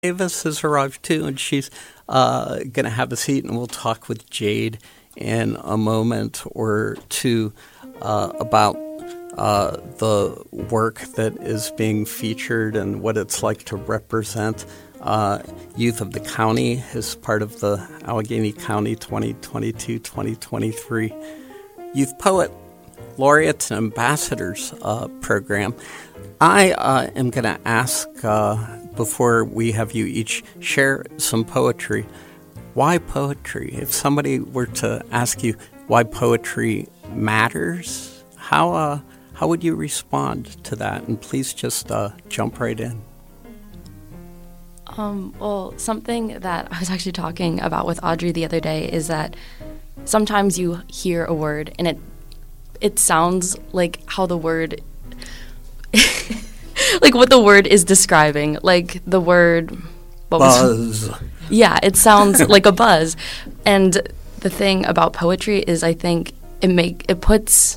Davis has arrived too, and she's going to have a seat, and we'll talk with Jade in a moment or two about the work that is being featured and what it's like to represent youth of the county as part of the Allegheny County 2022-2023 Youth Poet Laureates and Ambassadors program. I am going to ask, before we have you each share some poetry, why poetry? If somebody were to ask you why poetry matters, how would you respond to that? And please just jump right in. Well, something that I was actually talking about with Audrey the other day is that sometimes you hear a word and it sounds like how the word like what the word is describing, like the word buzz. Yeah, it sounds like a buzz. And the thing about poetry is I think it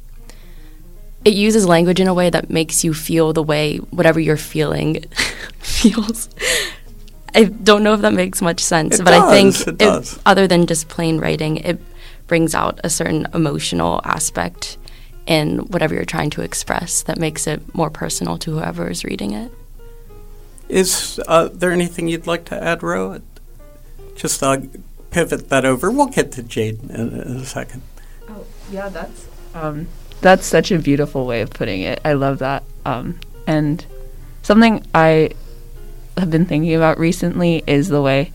uses language in a way that makes you feel the way whatever you're feeling feels. I don't know if that makes much sense, but I think other than just plain writing, it brings out a certain emotional aspect in whatever you're trying to express that makes it more personal to whoever is reading it. Is there anything you'd like to add, Ro? Just pivot that over. We'll get to Jade in a second. Oh, yeah, that's such a beautiful way of putting it. I love that. And something I have been thinking about recently is the way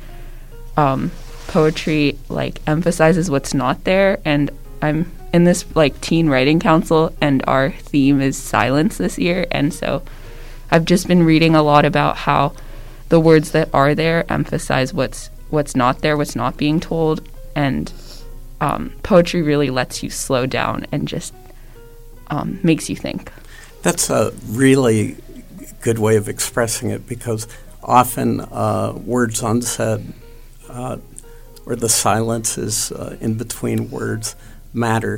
poetry emphasizes what's not there. And I'm in this teen writing council, and our theme is silence this year. And so I've just been reading a lot about how the words that are there emphasize what's not there, what's not being told. And poetry really lets you slow down and just makes you think. That's a really good way of expressing it, because often words unsaid or the silences in between words matter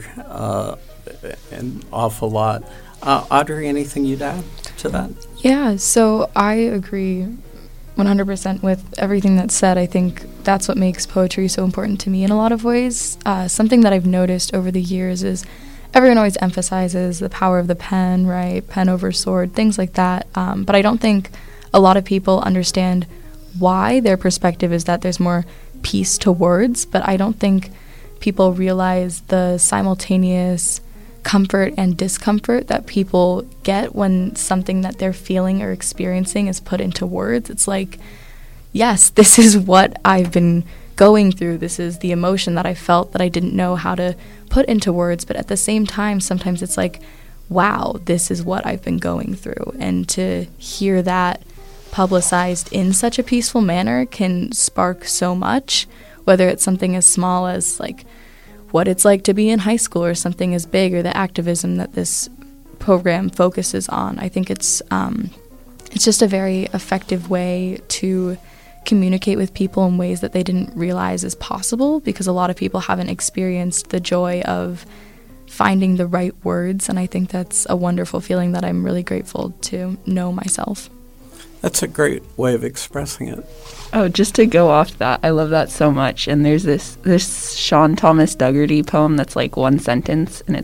an awful lot. Audrey, anything you'd add to that? Yeah, so I agree 100% with everything that's said. I think that's what makes poetry so important to me in a lot of ways. Something that I've noticed over the years is everyone always emphasizes the power of the pen, right? Pen over sword, things like that. But I don't think a lot of people understand why. Their perspective is that there's more peace to words, but I don't think people realize the simultaneous comfort and discomfort that people get when something that they're feeling or experiencing is put into words. It's like, yes, this is what I've been going through. This is the emotion that I felt that I didn't know how to put into words. But at the same time, sometimes it's like, wow, this is what I've been going through. And to hear that publicized in such a peaceful manner can spark so much, whether it's something as small as what it's like to be in high school, or something as big, or the activism that this program focuses on. I think it's just a very effective way to communicate with people in ways that they didn't realize is possible, because a lot of people haven't experienced the joy of finding the right words, and I think that's a wonderful feeling that I'm really grateful to know myself. That's a great way of expressing it. Oh, just to go off that, I love that so much. And there's this Sean Thomas Dougherty poem that's one sentence, and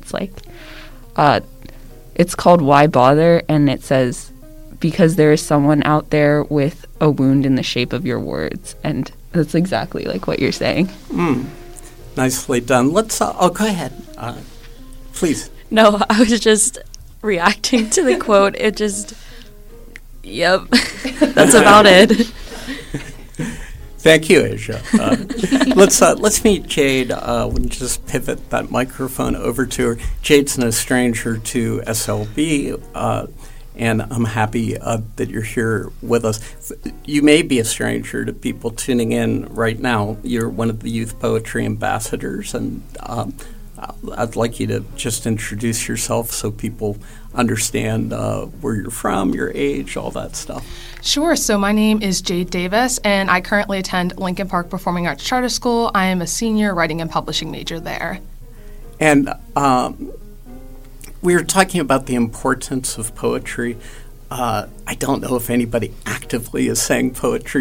it's called Why Bother? And it says, because there is someone out there with a wound in the shape of your words. And that's exactly what you're saying. Nicely done. Let's, go ahead. Please. No, I was just reacting to the quote. It just... Yep, that's about it. Thank you, Asia. Let's meet Jade. We'll just pivot that microphone over to her. Jade's no stranger to SLB, and I'm happy that you're here with us. You may be a stranger to people tuning in right now. You're one of the Youth Poetry Ambassadors, and I'd like you to just introduce yourself so people understand where you're from, your age, all that stuff. Sure. So my name is Jade Davis, and I currently attend Lincoln Park Performing Arts Charter School. I am a senior writing and publishing major there. And we were talking about the importance of poetry. I don't know if anybody actively is saying poetry